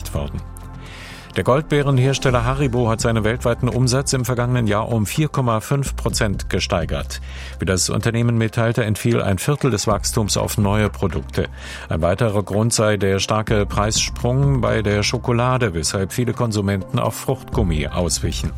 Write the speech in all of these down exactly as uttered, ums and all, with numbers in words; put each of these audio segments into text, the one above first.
verkündet worden. Der Goldbeerenhersteller Haribo hat seine weltweiten Umsätze im vergangenen Jahr um vier Komma fünf Prozent gesteigert. Wie das Unternehmen mitteilte, entfiel ein Viertel des Wachstums auf neue Produkte. Ein weiterer Grund sei der starke Preissprung bei der Schokolade, weshalb viele Konsumenten auf Fruchtgummi auswichen.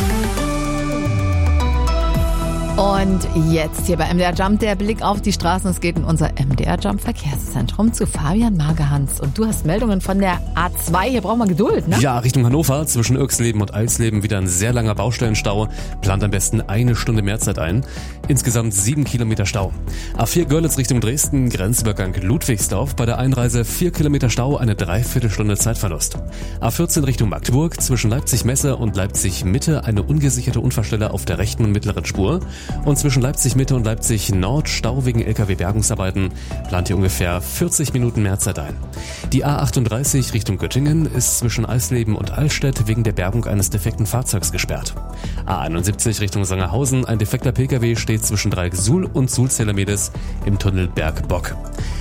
Und jetzt hier bei M D R Jump der Blick auf die Straßen. Es geht in unser M D R Jump Verkehrszentrum zu Fabian Magerhans. Und du hast Meldungen von der A zwei. Hier brauchen wir Geduld, ne? Ja, Richtung Hannover, zwischen Irxleben und Alsleben wieder ein sehr langer Baustellenstau. Plant am besten eine Stunde Mehrzeit ein. Insgesamt sieben Kilometer Stau. A vier Görlitz Richtung Dresden, Grenzübergang Ludwigsdorf. Bei der Einreise vier Kilometer Stau, eine Dreiviertelstunde Zeitverlust. A vierzehn Richtung Magdeburg, zwischen Leipzig-Messe und Leipzig-Mitte eine ungesicherte Unfallstelle auf der rechten und mittleren Spur. Und zwischen Leipzig-Mitte und Leipzig-Nord Stau wegen L K W-Bergungsarbeiten. Plant hier ungefähr vierzig Minuten Mehrzeit ein. Die A achtunddreißig Richtung Göttingen ist zwischen Eisleben und Allstedt wegen der Bergung eines defekten Fahrzeugs gesperrt. A einundsiebzig Richtung Sangerhausen, ein defekter Pkw steht zwischen Dreieck Suhl und Suhl-Zelamedes im Tunnel Bergbock.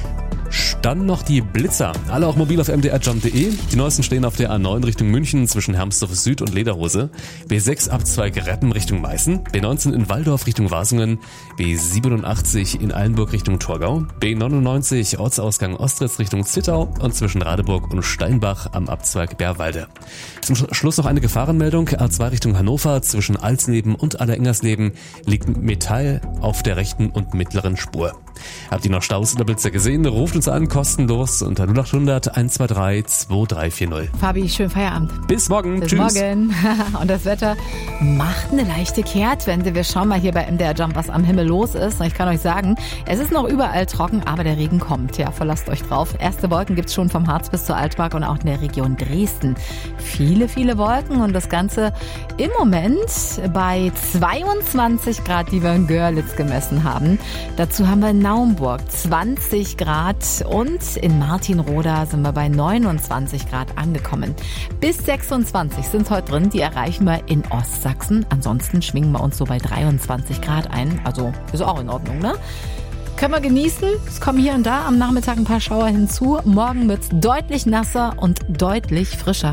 Dann noch die Blitzer. Alle auch mobil auf m d r jump punkt d e. Die neuesten stehen auf der A neun Richtung München zwischen Hermsdorf Süd und Lederhose. B sechs Abzweig Reppen Richtung Meißen. B neunzehn in Walldorf Richtung Wasungen. B siebenundachtzig in Eilenburg Richtung Torgau. B neunundneunzig Ortsausgang Ostritz Richtung Zittau und zwischen Radeburg und Steinbach am Abzweig Bärwalde. Zum Schluss noch eine Gefahrenmeldung. A zwei Richtung Hannover zwischen Alsleben und Allerengersleben liegt Metall auf der rechten und mittleren Spur. Habt ihr noch Staus oder Blitzer gesehen? Ruft uns an, kostenlos unter null acht hundert eins zwei drei zwei drei vier null. Fabi, schönen Feierabend. Bis morgen. Bis Tschüss. morgen. Und das Wetter macht eine leichte Kehrtwende. Wir schauen mal hier bei M D R Jump, was am Himmel los ist. Ich kann euch sagen, es ist noch überall trocken, aber der Regen kommt. Ja, verlasst euch drauf. Erste Wolken gibt's schon vom Harz bis zur Altmark und auch in der Region Dresden. Viele, viele Wolken und das Ganze im Moment bei zweiundzwanzig Grad, die wir in Görlitz gemessen haben. Dazu haben wir in Naumburg zwanzig Grad und in Martinroda sind wir bei neunundzwanzig Grad angekommen. Bis sechsundzwanzig sind heute drin, die erreichen wir in Ostsachsen. Ansonsten schwingen wir uns so bei dreiundzwanzig Grad ein, also ist auch in Ordnung, ne? Können wir genießen. Es kommen hier und da am Nachmittag ein paar Schauer hinzu. Morgen wird's deutlich nasser und deutlich frischer.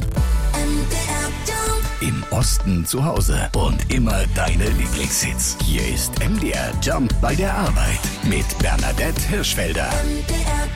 Im Osten zu Hause und immer deine Lieblingshits. Hier ist M D R Jump bei der Arbeit mit Bernadette Hirschfelder.